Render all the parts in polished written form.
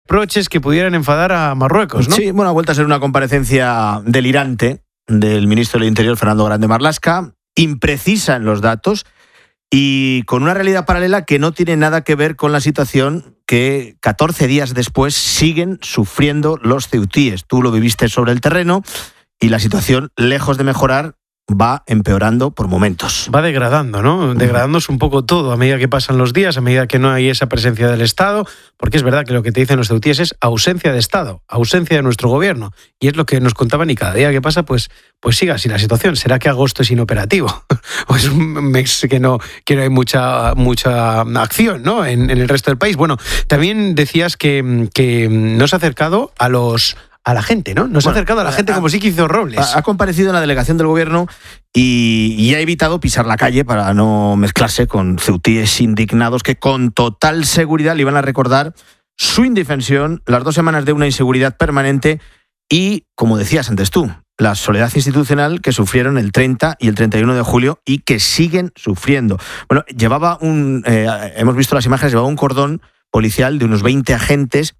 reproches que pudieran enfadar a Marruecos, ¿no? Sí, bueno, ha vuelto a ser una comparecencia delirante del ministro del Interior, Fernando Grande Marlaska, imprecisa en los datos y con una realidad paralela que no tiene nada que ver con la situación que 14 días después siguen sufriendo los ceutíes. Tú lo viviste sobre el terreno y la situación, lejos de mejorar, va empeorando por momentos. Va degradando, ¿no? Degradándose un poco todo a medida que pasan los días, a medida que no hay esa presencia del Estado, porque es verdad que lo que te dicen los ceutíes es ausencia de Estado, ausencia de nuestro gobierno, y es lo que nos contaban y cada día que pasa, pues sigue así la situación. ¿Será que agosto es inoperativo? ¿O es un mes que no hay mucha acción, ¿no? en el resto del país? Bueno, también decías que no se ha acercado a la gente, ¿no? Nos ha acercado a la gente como sí que hizo Robles. Ha comparecido en la delegación del gobierno y ha evitado pisar la calle para no mezclarse con ceutíes indignados que con total seguridad le iban a recordar su indefensión, las 2 semanas de una inseguridad permanente y, como decías antes tú, la soledad institucional que sufrieron el 30 y el 31 de julio y que siguen sufriendo. Bueno, hemos visto las imágenes, llevaba un cordón policial de unos 20 agentes.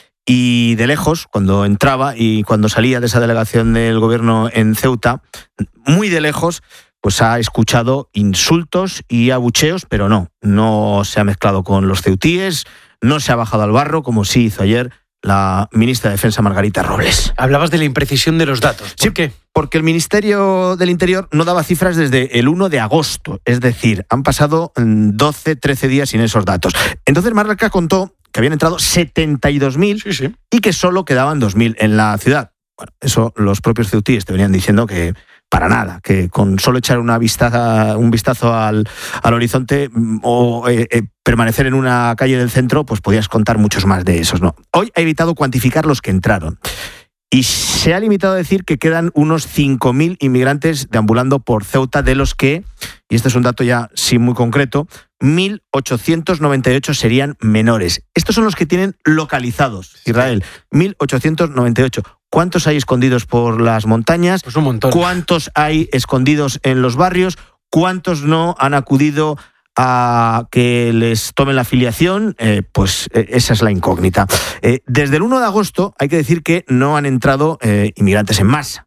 Y de lejos, cuando entraba y cuando salía de esa delegación del gobierno en Ceuta, muy de lejos, pues ha escuchado insultos y abucheos, pero no se ha mezclado con los ceutíes, no se ha bajado al barro, como sí hizo ayer la ministra de Defensa, Margarita Robles. Hablabas de la imprecisión de los datos. ¿Por qué? Porque el Ministerio del Interior no daba cifras desde el 1 de agosto, es decir, han pasado 12, 13 días sin esos datos. Entonces Marlaska contó que habían entrado 72.000 y que solo quedaban 2.000 en la ciudad. Bueno, eso los propios ceutíes te venían diciendo que para nada, que con solo echar un vistazo al horizonte o permanecer en una calle del centro, pues podías contar muchos más de esos, ¿no? Hoy ha evitado cuantificar los que entraron. Y se ha limitado a decir que quedan unos 5.000 inmigrantes deambulando por Ceuta, de los que, y este es un dato ya sí muy concreto, 1.898 serían menores. Estos son los que tienen localizados, Israel, 1.898. ¿Cuántos hay escondidos por las montañas? Pues un montón. ¿Cuántos hay escondidos en los barrios? ¿Cuántos no han acudido a que les tomen la filiación? Pues esa es la incógnita. Desde el 1 de agosto hay que decir que no han entrado inmigrantes en masa.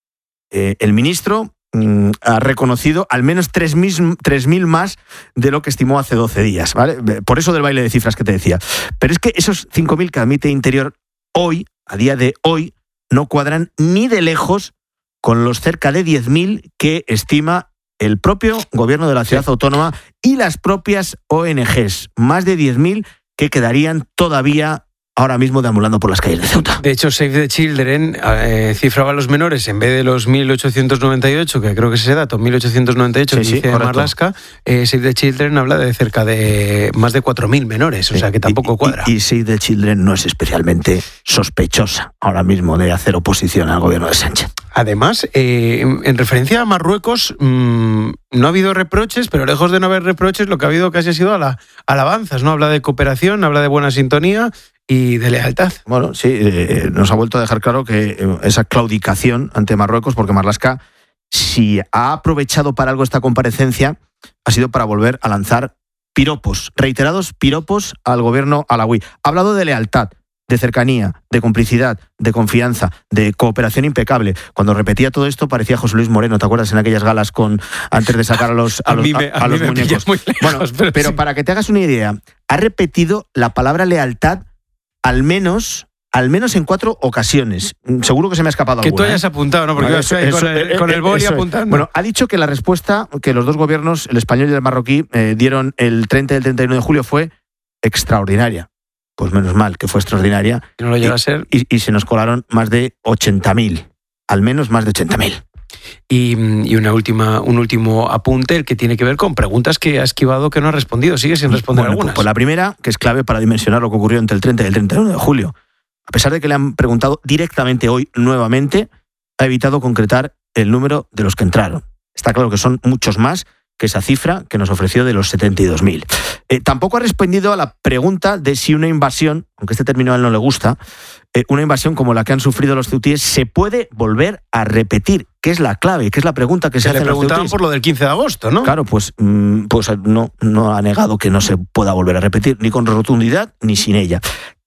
El ministro ha reconocido al menos 3.000 más de lo que estimó hace 12 días, ¿vale? Por eso del baile de cifras que te decía. Pero es que esos 5.000 que admite Interior hoy, a día de hoy, no cuadran ni de lejos con los cerca de 10.000 que estima el propio gobierno de la ciudad autónoma y las propias ONGs. Más de 10.000 que quedarían todavía ahora mismo deambulando por las calles de Ceuta. De hecho, Save the Children cifraba a los menores en vez de los 1.898, que creo que es ese dato, 1.898 que dice Marlaska, Save the Children habla de cerca de más de 4.000 menores, o sea que tampoco cuadra. Y Save the Children no es especialmente sospechosa ahora mismo de hacer oposición al gobierno de Sánchez. Además, en referencia a Marruecos, no ha habido reproches, pero lejos de no haber reproches, lo que ha habido casi ha sido alabanzas, ¿no? Habla de cooperación, habla de buena sintonía y de lealtad. Bueno, sí, nos ha vuelto a dejar claro que esa claudicación ante Marruecos, porque Marlaska, si ha aprovechado para algo esta comparecencia, ha sido para volver a lanzar piropos, reiterados piropos al gobierno alauí. Ha hablado de lealtad, de cercanía, de complicidad, de confianza, de cooperación impecable. Cuando repetía todo esto parecía José Luis Moreno, ¿te acuerdas? En aquellas galas antes de sacar a los muñecos. Muy lejos, bueno, pero sí. Para que te hagas una idea, ha repetido la palabra lealtad al menos en 4 ocasiones. Seguro que se me ha escapado alguna. Que tú hayas apuntado, ¿no? Porque yo con el boli apuntando. Bueno, ha dicho que la respuesta que los dos gobiernos, el español y el marroquí, dieron el 30 y el 31 de julio fue extraordinaria. Pues menos mal que fue extraordinaria. No lo llega a ser. Y se nos colaron más de 80.000. Al menos más de 80.000. Y un último apunte, el que tiene que ver con preguntas que ha esquivado, que no ha respondido. Sigue sin responder algunas. Pues la primera, que es clave para dimensionar lo que ocurrió entre el 30 y el 31 de julio. A pesar de que le han preguntado directamente hoy nuevamente, ha evitado concretar el número de los que entraron. Está claro que son muchos más que esa cifra que nos ofreció de los 72.000. Tampoco ha respondido a la pregunta de si una invasión, aunque este término a él no le gusta, una invasión como la que han sufrido los ceutíes se puede volver a repetir, que es la clave, que es la pregunta que se hace. Le preguntaban por lo del 15 de agosto, ¿no? Claro, pues no ha negado que no se pueda volver a repetir, ni con rotundidad ni sin ella.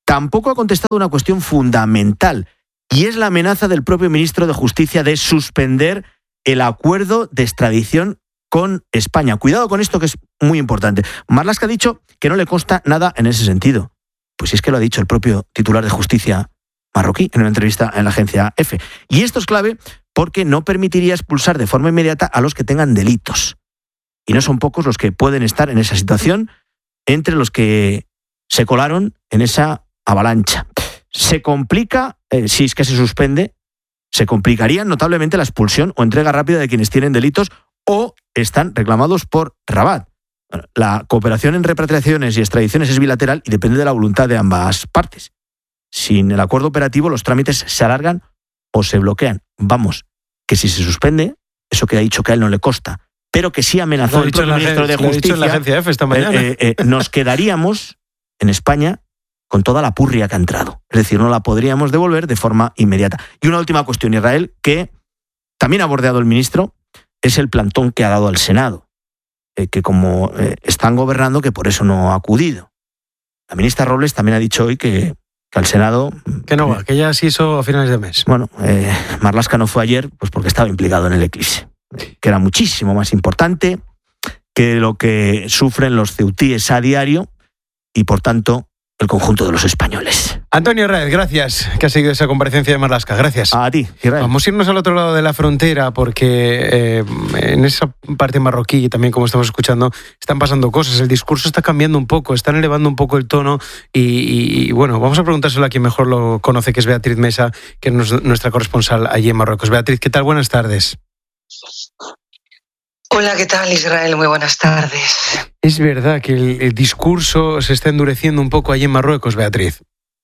tampoco ha contestado una cuestión fundamental, y es la amenaza del propio ministro de Justicia de suspender el acuerdo de extradición con España. Cuidado con esto, que es muy importante. Marlaska ha dicho que no le consta nada en ese sentido. Pues es que lo ha dicho el propio titular de Justicia marroquí en una entrevista en la agencia EFE. Y esto es clave porque no permitiría expulsar de forma inmediata a los que tengan delitos. Y no son pocos los que pueden estar en esa situación, entre los que se colaron en esa avalancha. Se complica, si es que se suspende, se complicaría notablemente la expulsión o entrega rápida de quienes tienen delitos o están reclamados por Rabat. La cooperación en repatriaciones y extradiciones es bilateral y depende de la voluntad de ambas partes. Sin el acuerdo operativo, los trámites se alargan o se bloquean. Vamos, que si se suspende, eso que ha dicho que a él no le consta, pero que sí amenazó el propio ministro de Justicia, en la agencia EFE esta mañana. Nos quedaríamos en España con toda la purria que ha entrado. Es decir, no la podríamos devolver de forma inmediata. Y una última cuestión, Israel, que también ha bordeado el ministro, es el plantón que ha dado al Senado, que como están gobernando, que por eso no ha acudido. La ministra Robles también ha dicho hoy que al Senado... Que no va, que ya se hizo a finales de mes. Bueno, Marlaska no fue ayer pues porque estaba implicado en el eclipse, que era muchísimo más importante que lo que sufren los ceutíes a diario y, por tanto, el conjunto de los españoles. Antonio Raez, gracias, que ha seguido esa comparecencia de Marlaska. Gracias. A ti, Israel. Vamos a irnos al otro lado de la frontera porque en esa parte marroquí, también como estamos escuchando, están pasando cosas. El discurso está cambiando un poco, están elevando un poco el tono y bueno, vamos a preguntárselo a quien mejor lo conoce, que es Beatriz Mesa, que es nuestra corresponsal allí en Marruecos. Beatriz, ¿qué tal? Buenas tardes. Hola, ¿qué tal, Israel? Muy buenas tardes. Es verdad que el discurso se está endureciendo un poco allí en Marruecos, Beatriz.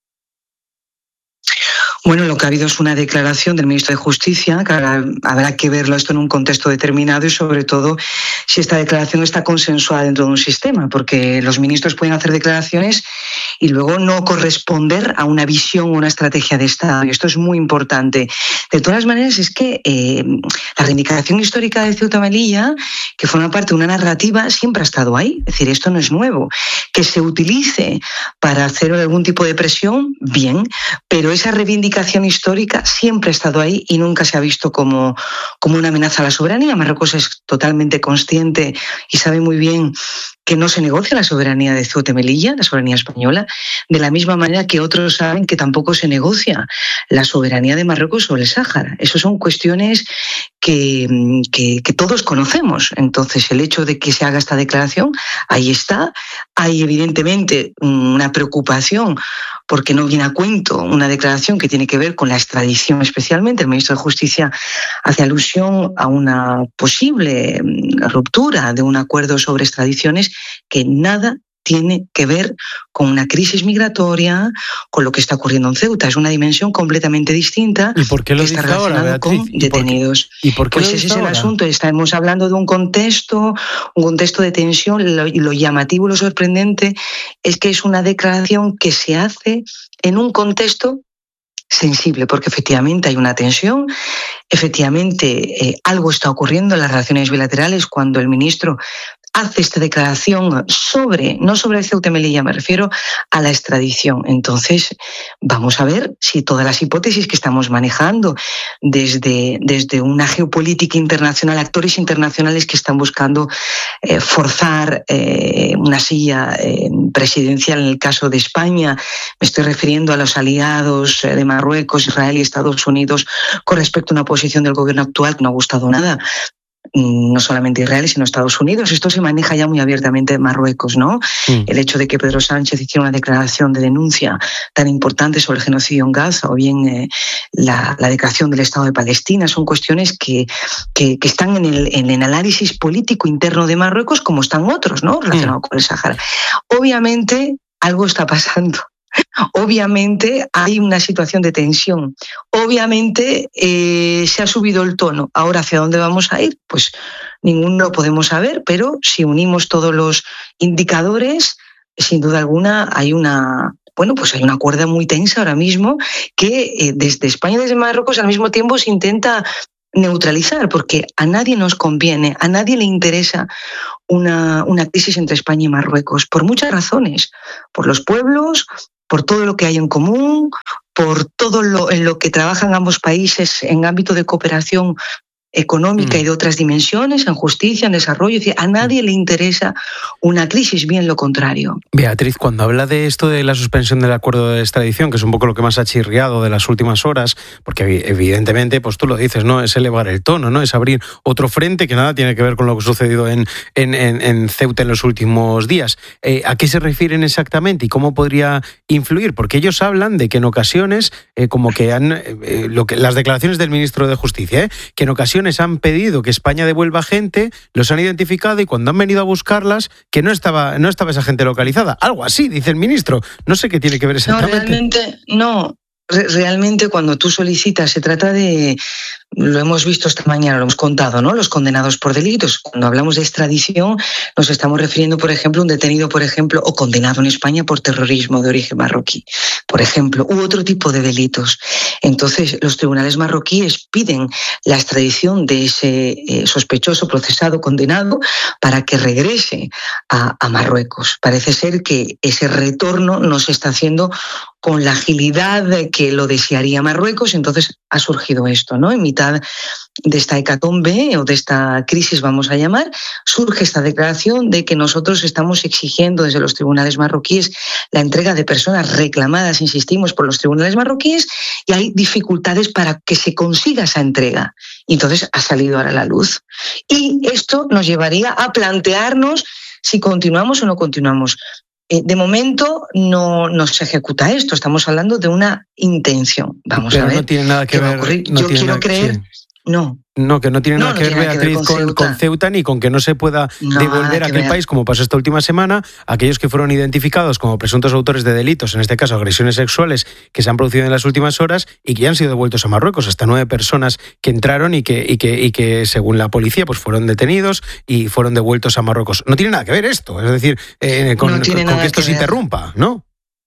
Bueno, lo que ha habido es una declaración del ministro de Justicia, que habrá que verlo esto en un contexto determinado y sobre todo si esta declaración está consensuada dentro de un sistema, porque los ministros pueden hacer declaraciones y luego no corresponder a una visión o una estrategia de Estado, y esto es muy importante. De todas maneras, es que la reivindicación histórica de Ceuta y Melilla, que forma parte de una narrativa, siempre ha estado ahí. Es decir, esto no es nuevo. Que se utilice para hacer algún tipo de presión, bien, pero esa reivindicación histórica siempre ha estado ahí y nunca se ha visto como una amenaza a la soberanía. Marruecos es totalmente consciente y sabe muy bien que no se negocia la soberanía de Ceuta y Melilla, la soberanía española, de la misma manera que otros saben que tampoco se negocia la soberanía de Marruecos sobre el Sáhara. Esas son cuestiones que todos conocemos. Entonces, el hecho de que se haga esta declaración, ahí está. Hay evidentemente una preocupación porque no viene a cuento una declaración que tiene que ver con la extradición especialmente. El ministro de Justicia hace alusión a una posible ruptura de un acuerdo sobre extradiciones que nada tiene que ver con una crisis migratoria, con lo que está ocurriendo en Ceuta. Es una dimensión completamente distinta. ¿Y por qué lo está dice ahora, relacionada Beatriz? con detenidos. ¿Y por qué pues lo ese dice es el ahora? asunto. Estamos hablando de un contexto de tensión. Lo llamativo y lo sorprendente es que es una declaración que se hace en un contexto sensible, porque efectivamente hay una tensión, efectivamente algo está ocurriendo en las relaciones bilaterales cuando el ministro hace esta declaración no sobre Ceuta y Melilla, me refiero a la extradición. Entonces, vamos a ver si todas las hipótesis que estamos manejando desde una geopolítica internacional, actores internacionales que están buscando forzar una silla presidencial en el caso de España, me estoy refiriendo a los aliados de Marruecos, Israel y Estados Unidos con respecto a una posición del gobierno actual que no ha gustado nada. No solamente Israel, sino Estados Unidos. Esto se maneja ya muy abiertamente en Marruecos, ¿no? El hecho de que Pedro Sánchez hiciera una declaración de denuncia tan importante sobre el genocidio en Gaza o bien la declaración del Estado de Palestina son cuestiones que están en el análisis político interno de Marruecos, como están otros, ¿no? Relacionados con el Sáhara. Obviamente, algo está pasando. Obviamente hay una situación de tensión. Obviamente se ha subido el tono. Ahora, ¿hacia dónde vamos a ir? Pues ninguno lo podemos saber, pero si unimos todos los indicadores, sin duda alguna hay una cuerda muy tensa ahora mismo que desde España y desde Marruecos al mismo tiempo se intenta neutralizar, porque a nadie nos conviene, a nadie le interesa una crisis entre España y Marruecos, por muchas razones, por los pueblos, por todo lo que hay en común, por todo en lo que trabajan ambos países en ámbito de cooperación económica y de otras dimensiones, en justicia, en desarrollo. Es decir, a nadie le interesa una crisis, bien lo contrario. Beatriz, cuando habla de esto de la suspensión del acuerdo de extradición, que es un poco lo que más ha chirriado de las últimas horas, porque evidentemente, pues tú lo dices, ¿no? Es elevar el tono, ¿no? Es abrir otro frente que nada tiene que ver con lo que ha sucedido en Ceuta en los últimos días. ¿A qué se refieren exactamente y cómo podría influir? Porque ellos hablan de que en ocasiones, como que las declaraciones del ministro de Justicia, que en ocasiones han pedido que España devuelva gente, los han identificado y cuando han venido a buscarlas, que no estaba esa gente localizada. Algo así, dice el ministro. No sé qué tiene que ver exactamente. Realmente cuando tú solicitas, se trata de, lo hemos visto esta mañana, lo hemos contado, ¿no? Los condenados por delitos. Cuando hablamos de extradición, nos estamos refiriendo, por ejemplo, a un detenido, por ejemplo, o condenado en España por terrorismo de origen marroquí, por ejemplo, u otro tipo de delitos. Entonces, los tribunales marroquíes piden la extradición de ese sospechoso, procesado, condenado, para que regrese a Marruecos. Parece ser que ese retorno no se está haciendo con la agilidad que lo desearía Marruecos. Entonces ha surgido esto, ¿no? En mitad de esta hecatombe o de esta crisis, vamos a llamar, surge esta declaración de que nosotros estamos exigiendo desde los tribunales marroquíes la entrega de personas reclamadas, insistimos, por los tribunales marroquíes, y hay dificultades para que se consiga esa entrega. Y entonces ha salido ahora a la luz. Y esto nos llevaría a plantearnos si continuamos o no continuamos. De momento no se ejecuta esto, estamos hablando de una intención. Vamos a ver. No tiene nada que ver. Yo quiero creer. Sí. No. No, que no tiene nada que ver, Beatriz, con Ceuta, ni con que no se pueda devolver a aquel país, como pasó esta última semana, aquellos que fueron identificados como presuntos autores de delitos, en este caso agresiones sexuales, que se han producido en las últimas horas y que ya han sido devueltos a Marruecos. Hasta 9 personas que entraron y que según la policía, pues fueron detenidos y fueron devueltos a Marruecos. No tiene nada que ver esto, es decir, con que esto se interrumpa, ¿no?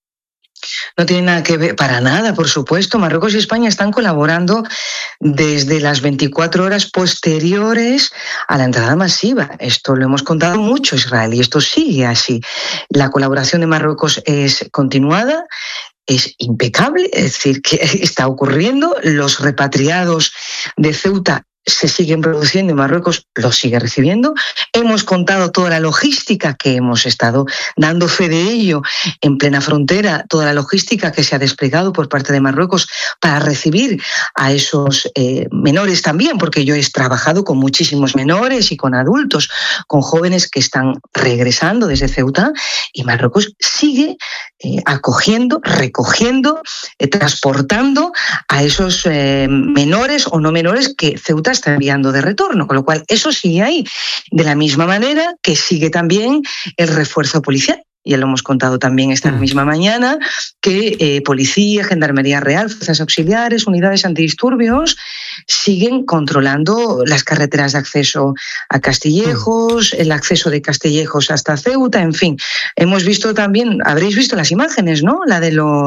No tiene nada que ver, para nada, por supuesto. Marruecos y España están colaborando desde las 24 horas posteriores a la entrada masiva. Esto lo hemos contado mucho, Israel, y esto sigue así. La colaboración de Marruecos es continuada, es impecable, es decir, que está ocurriendo. Los repatriados de Ceuta se siguen produciendo y Marruecos los sigue recibiendo. Hemos contado toda la logística que hemos estado dando fe de ello en plena frontera, toda la logística que se ha desplegado por parte de Marruecos para recibir a esos menores también, porque yo he trabajado con muchísimos menores y con adultos, con jóvenes que están regresando desde Ceuta, y Marruecos sigue acogiendo, recogiendo, transportando a esos menores o no menores que Ceuta está enviando de retorno, con lo cual eso sigue ahí, de la misma manera que sigue también el refuerzo policial. Ya lo hemos contado también esta misma mañana, que policía, gendarmería real, fuerzas auxiliares, unidades antidisturbios siguen controlando las carreteras de acceso a Castillejos, el acceso de Castillejos hasta Ceuta, en fin. Hemos visto también, habréis visto las imágenes, ¿no? La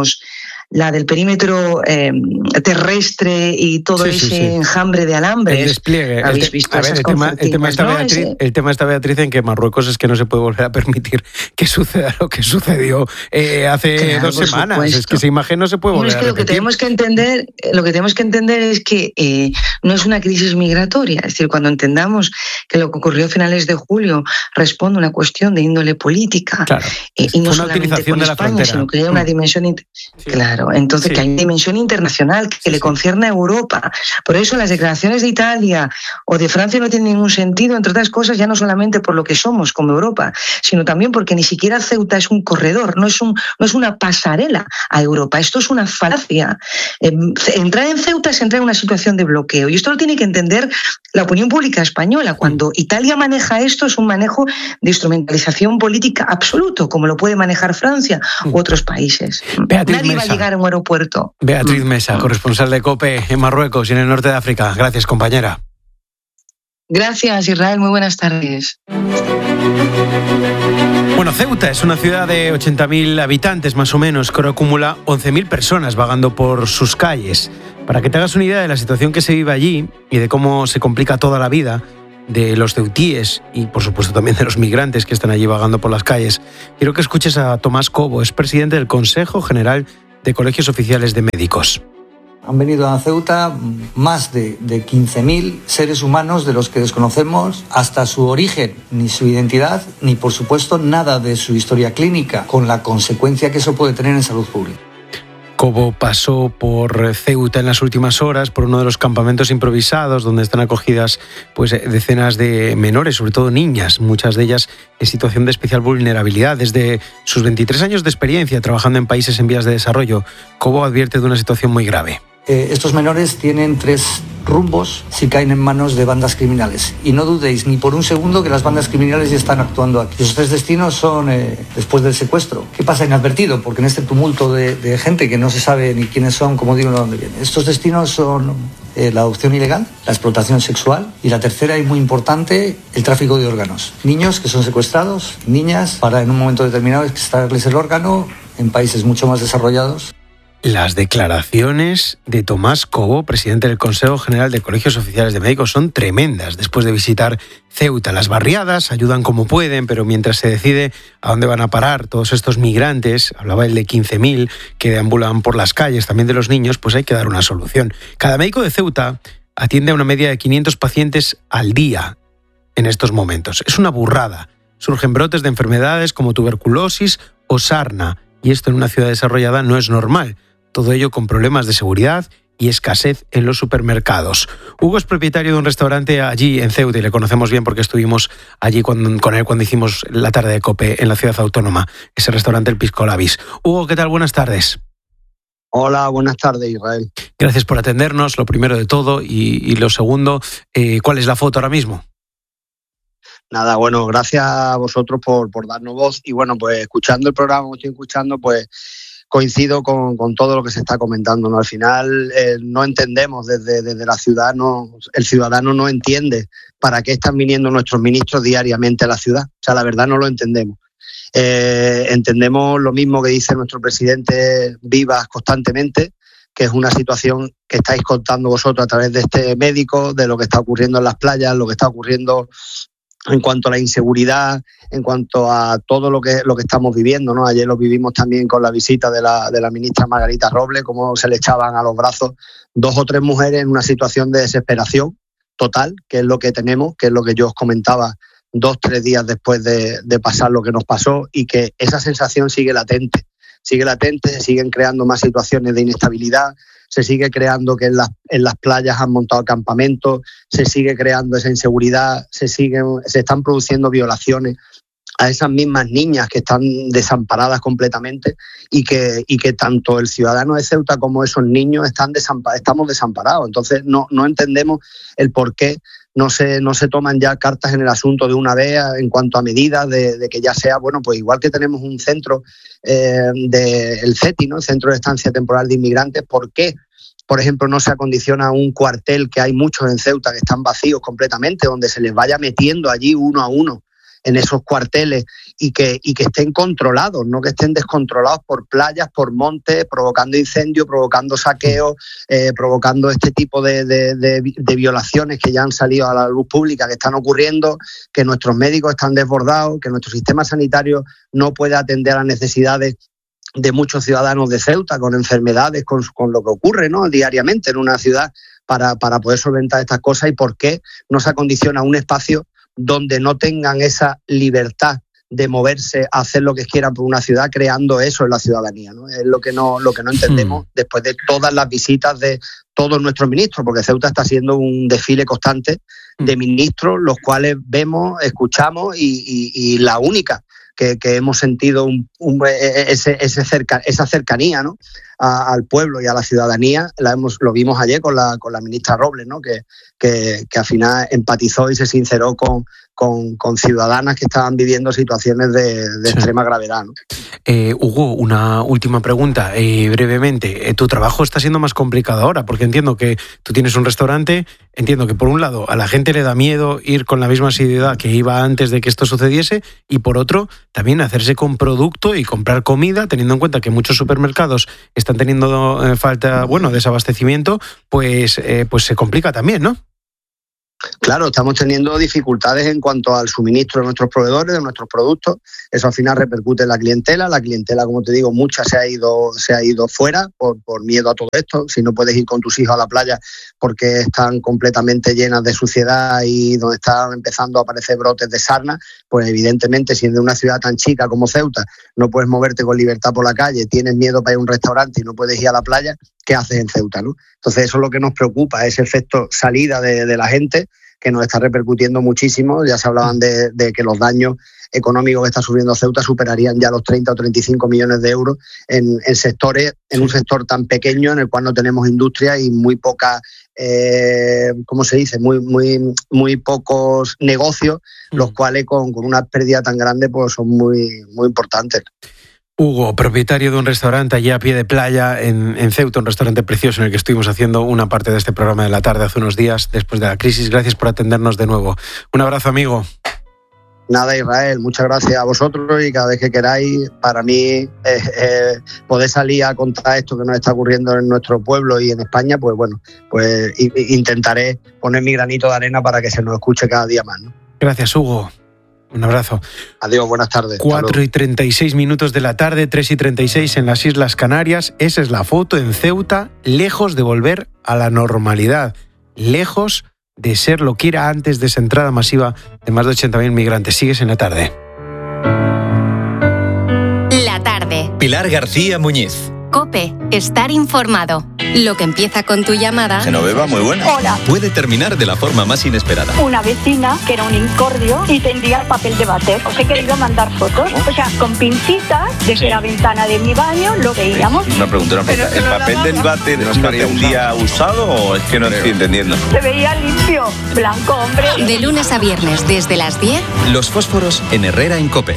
del perímetro terrestre y todo ese enjambre de alambres. El despliegue. ¿Habéis visto esas concertinas? El tema está, Beatriz, en que Marruecos es que no se puede volver a permitir que suceda lo que sucedió hace 2 semanas. Supuesto. Es que esa imagen no se puede volver a repetir. Lo que tenemos que entender es que no es una crisis migratoria. Es decir, cuando entendamos que lo que ocurrió a finales de julio responde a una cuestión de índole política, claro, y no solamente con España, sino que hay una dimensión... Claro. Entonces, que hay una dimensión internacional que le concierne a Europa. Por eso las declaraciones de Italia o de Francia no tienen ningún sentido, entre otras cosas, ya no solamente por lo que somos como Europa, sino también porque ni siquiera Ceuta es un corredor, no es una pasarela a Europa. Esto es una falacia. Entrar en Ceuta es entrar en una situación de bloqueo. Y esto lo tiene que entender la opinión pública española. Cuando Italia maneja esto, es un manejo de instrumentalización política absoluto, como lo puede manejar Francia u otros países. Nadie va a llegar a un aeropuerto. Beatriz Mesa, corresponsal de COPE en Marruecos y en el norte de África. Gracias, compañera. Gracias, Israel. Muy buenas tardes. Bueno, Ceuta es una ciudad de 80.000 habitantes más o menos, que ahora acumula 11.000 personas vagando por sus calles. Para que te hagas una idea de la situación que se vive allí y de cómo se complica toda la vida, de los ceutíes y, por supuesto, también de los migrantes que están allí vagando por las calles. Quiero que escuches a Tomás Cobo, es presidente del Consejo General de Colegios Oficiales de Médicos. Han venido a Ceuta más de 15.000 seres humanos de los que desconocemos hasta su origen, ni su identidad, ni por supuesto nada de su historia clínica, con la consecuencia que eso puede tener en salud pública. Cobo pasó por Ceuta en las últimas horas, por uno de los campamentos improvisados donde están acogidas pues, decenas de menores, sobre todo niñas, muchas de ellas en situación de especial vulnerabilidad. Desde sus 23 años de experiencia trabajando en países en vías de desarrollo, Cobo advierte de una situación muy grave. Estos menores tienen 3 rumbos si caen en manos de bandas criminales. Y no dudéis ni por un segundo que las bandas criminales ya están actuando aquí. Esos 3 destinos son después del secuestro. ¿Qué pasa inadvertido? Porque en este tumulto de gente que no se sabe ni quiénes son, como digo, de dónde vienen. Estos destinos son la adopción ilegal, la explotación sexual y la tercera y muy importante, el tráfico de órganos. Niños que son secuestrados, niñas, para en un momento determinado extraerles el órgano en países mucho más desarrollados. Las declaraciones de Tomás Cobo, presidente del Consejo General de Colegios Oficiales de Médicos, son tremendas. Después de visitar Ceuta, las barriadas ayudan como pueden, pero mientras se decide a dónde van a parar todos estos migrantes, hablaba él de 15.000 que deambulan por las calles, también de los niños, pues hay que dar una solución. Cada médico de Ceuta atiende a una media de 500 pacientes al día en estos momentos. Es una burrada. Surgen brotes de enfermedades como tuberculosis o sarna, y esto en una ciudad desarrollada no es normal. Todo ello con problemas de seguridad y escasez en los supermercados. Hugo es propietario de un restaurante allí en Ceuta y le conocemos bien porque estuvimos allí con él cuando hicimos la tarde de COPE en la ciudad autónoma, ese restaurante El Pisco Labis. Hugo, ¿qué tal? Buenas tardes. Hola, buenas tardes, Israel. Gracias por atendernos, lo primero de todo, y lo segundo, ¿cuál es la foto ahora mismo? Nada, bueno, gracias a vosotros por darnos voz y bueno, pues escuchando el programa que estoy escuchando, pues coincido con todo lo que se está comentando, ¿no? Al final no entendemos desde la ciudad, el ciudadano no entiende para qué están viniendo nuestros ministros diariamente a la ciudad. O sea, la verdad no lo entendemos. Entendemos lo mismo que dice nuestro presidente Vivas constantemente, que es una situación que estáis contando vosotros a través de este médico, de lo que está ocurriendo en las playas, lo que está ocurriendo en cuanto a la inseguridad, en cuanto a todo lo que estamos viviendo, ¿no? Ayer lo vivimos también con la visita de la ministra Margarita Robles, cómo se le echaban a los brazos 2 o 3 mujeres en una situación de desesperación total, que es lo que tenemos, que es lo que yo os comentaba 2 o 3 días después de pasar lo que nos pasó, y que esa sensación sigue latente, se siguen creando más situaciones de inestabilidad, se sigue creando que en las playas han montado campamentos, se sigue creando esa inseguridad, se están produciendo violaciones a esas mismas niñas que están desamparadas completamente y que tanto el ciudadano de Ceuta como esos niños estamos desamparados. Entonces no entendemos el por qué no se toman ya cartas en el asunto de una vez en cuanto a medidas de que ya sea, bueno, pues igual que tenemos un centro del CETI, ¿no? El Centro de Estancia Temporal de Inmigrantes, ¿por qué, por ejemplo, no se acondiciona un cuartel, que hay muchos en Ceuta que están vacíos completamente, donde se les vaya metiendo allí uno a uno en esos cuarteles y que estén controlados, no que estén descontrolados por playas, por montes, provocando incendios, provocando saqueos, provocando este tipo de violaciones que ya han salido a la luz pública, que están ocurriendo, que nuestros médicos están desbordados, que nuestro sistema sanitario no puede atender a las necesidades de muchos ciudadanos de Ceuta con enfermedades, con lo que ocurre, ¿no? Diariamente en una ciudad para poder solventar estas cosas, y por qué no se acondiciona un espacio donde no tengan esa libertad de moverse, a hacer lo que quieran por una ciudad, creando eso en la ciudadanía, ¿no? Es lo que no entendemos después de todas las visitas de todos nuestros ministros, porque Ceuta está siendo un desfile constante de ministros, los cuales vemos, escuchamos, y la única que hemos sentido esa cercanía, ¿no? Al pueblo y a la ciudadanía, lo vimos ayer con la ministra Robles, ¿no? Que al final empatizó y se sinceró con ciudadanas que estaban viviendo situaciones de extrema gravedad, ¿no? Hugo, una última pregunta, brevemente. Tu trabajo está siendo más complicado ahora, porque entiendo que tú tienes un restaurante, entiendo que por un lado a la gente le da miedo ir con la misma asiduidad que iba antes de que esto sucediese, y por otro también hacerse con producto y comprar comida, teniendo en cuenta que muchos supermercados están teniendo falta, desabastecimiento, pues se complica también, ¿no? Claro, estamos teniendo dificultades en cuanto al suministro de nuestros proveedores, de nuestros productos. Eso al final repercute en la clientela. La clientela, como te digo, mucha se ha ido fuera por miedo a todo esto. Si no puedes ir con tus hijos a la playa porque están completamente llenas de suciedad y donde están empezando a aparecer brotes de sarna, pues evidentemente, si en una ciudad tan chica como Ceuta no puedes moverte con libertad por la calle, tienes miedo para ir a un restaurante y no puedes ir a la playa, ¿qué haces en Ceuta, no? Entonces eso es lo que nos preocupa, ese efecto salida de la gente, que nos está repercutiendo muchísimo. Ya se hablaban de que los daños económicos que está sufriendo Ceuta superarían ya los 30 o 35 millones de euros en sectores, en un sector tan pequeño en el cual no tenemos industria y muy poca, ¿cómo se dice? Muy pocos negocios, los cuales con una pérdida tan grande pues son muy, muy importantes. Hugo, propietario de un restaurante allí a pie de playa en Ceuta, un restaurante precioso en el que estuvimos haciendo una parte de este programa de la tarde hace unos días después de la crisis. Gracias por atendernos de nuevo. Un abrazo, amigo. Nada, Israel, muchas gracias a vosotros y cada vez que queráis, para mí poder salir a contar esto que nos está ocurriendo en nuestro pueblo y en España, pues bueno, pues intentaré poner mi granito de arena para que se nos escuche cada día más, ¿no? Gracias, Hugo. Un abrazo. Adiós, buenas tardes. 4:36 de la tarde, 3:36 en las Islas Canarias. Esa es la foto en Ceuta, lejos de volver a la normalidad, lejos de ser lo que era antes de esa entrada masiva de más de 80.000 migrantes. Sigues en la tarde. La tarde. Pilar García Muñiz. COPE. Estar informado. Lo que empieza con tu llamada. Genoveva, muy buena. Hola. Puede terminar de la forma más inesperada. Una vecina que era un incordio y tendía el papel de váter. Os he querido mandar fotos. O sea, con pincitas desde la ventana de mi baño lo veíamos. Una pregunta. ¿El papel del váter no estaría un día usado o es que no estoy entendiendo? Se veía limpio, blanco, hombre. De lunes a viernes desde las 10. Los fósforos en Herrera en COPE.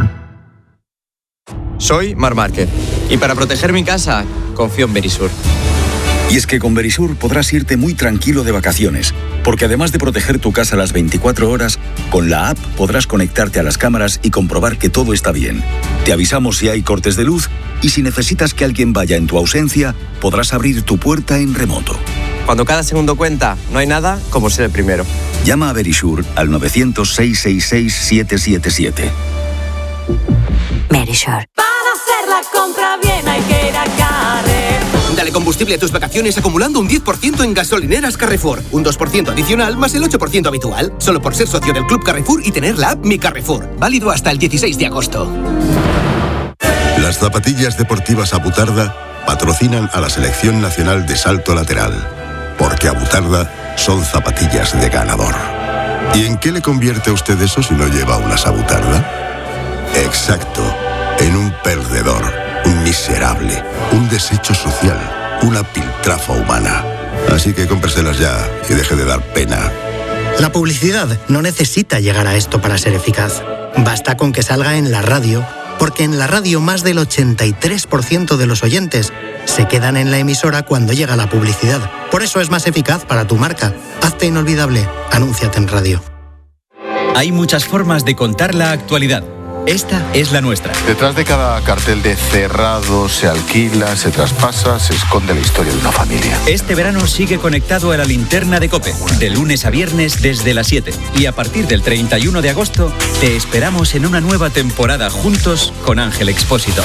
Soy Marc Márquez y para proteger mi casa confío en Verisur. Y es que con Verisur podrás irte muy tranquilo de vacaciones, porque además de proteger tu casa las 24 horas, con la app podrás conectarte a las cámaras y comprobar que todo está bien. Te avisamos si hay cortes de luz y si necesitas que alguien vaya en tu ausencia, podrás abrir tu puerta en remoto. Cuando cada segundo cuenta, no hay nada como ser el primero. Llama a Verisur al 900-666-777. Verisur. Para hacer la compra bien hay que ir a Carrefour. Dale combustible a tus vacaciones acumulando un 10% en gasolineras Carrefour. Un 2% adicional más el 8% habitual. Solo por ser socio del Club Carrefour y tener la app Mi Carrefour. Válido hasta el 16 de agosto. Las zapatillas deportivas Abutarda patrocinan a la Selección Nacional de Salto Lateral. Porque Abutarda son zapatillas de ganador. ¿Y en qué le convierte a usted eso si no lleva unas Abutarda? Exacto, en un perdedor, un miserable, un desecho social, una piltrafa humana. Así que cómpreselas ya y deje de dar pena. La publicidad no necesita llegar a esto para ser eficaz. Basta con que salga en la radio, porque en la radio más del 83% de los oyentes se quedan en la emisora cuando llega la publicidad. Por eso es más eficaz para tu marca. Hazte inolvidable, anúnciate en radio. Hay muchas formas de contar la actualidad. Esta es la nuestra. Detrás de cada cartel de cerrado, se alquila, se traspasa, se esconde la historia de una familia. Este verano sigue conectado a la linterna de COPE, de lunes a viernes desde las 7. Y a partir del 31 de agosto, te esperamos en una nueva temporada juntos con Ángel Expósito.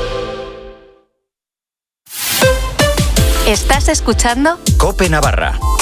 ¿Estás escuchando? COPE Navarra.